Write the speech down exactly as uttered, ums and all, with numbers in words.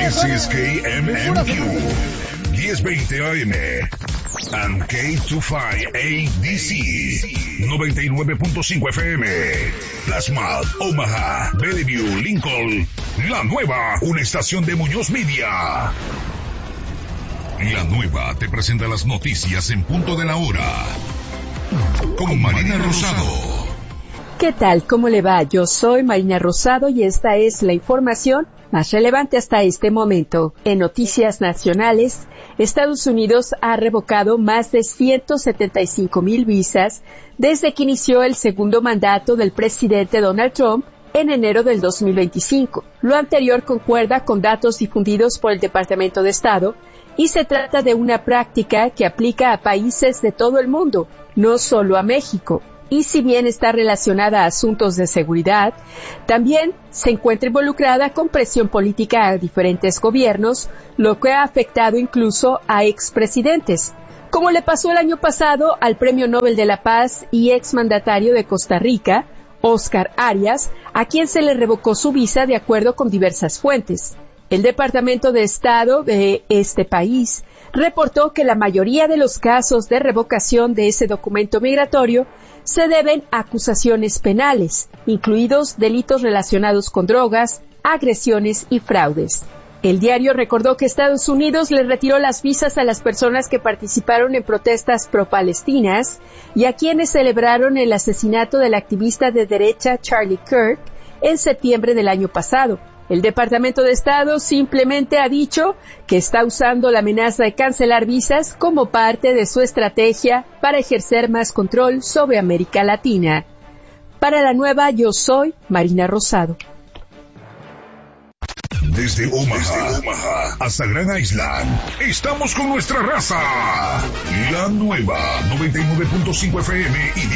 This is K M M Q, diez veinte A M, and K veinticinco A D C, noventa y nueve punto cinco F M, Plasma, Omaha, Bellevue, Lincoln, La Nueva, una estación de Muñoz Media. La Nueva te presenta las noticias en punto de la hora, con Marina Rosado. ¿Qué tal? ¿Cómo le va? Yo soy Marina Rosado y esta es la información más relevante hasta este momento. En noticias nacionales, Estados Unidos ha revocado más de ciento setenta y cinco mil visas desde que inició el segundo mandato del presidente Donald Trump en enero del dos mil veinticinco. Lo anterior concuerda con datos difundidos por el Departamento de Estado y se trata de una práctica que aplica a países de todo el mundo, no solo a México. Y si bien está relacionada a asuntos de seguridad, también se encuentra involucrada con presión política a diferentes gobiernos, lo que ha afectado incluso a expresidentes, como le pasó el año pasado al Premio Nobel de la Paz y exmandatario de Costa Rica, Óscar Arias, a quien se le revocó su visa de acuerdo con diversas fuentes. El Departamento de Estado de este país reportó que la mayoría de los casos de revocación de ese documento migratorio se deben a acusaciones penales, incluidos delitos relacionados con drogas, agresiones y fraudes. El diario recordó que Estados Unidos le retiró las visas a las personas que participaron en protestas pro-palestinas y a quienes celebraron el asesinato del activista de derecha Charlie Kirk en septiembre del año pasado. El Departamento de Estado simplemente ha dicho que está usando la amenaza de cancelar visas como parte de su estrategia para ejercer más control sobre América Latina. Para La Nueva, yo soy Marina Rosado. Desde Omaha, Desde Omaha hasta Grand Island, estamos con nuestra raza. La Nueva, noventa y nueve punto cinco F M y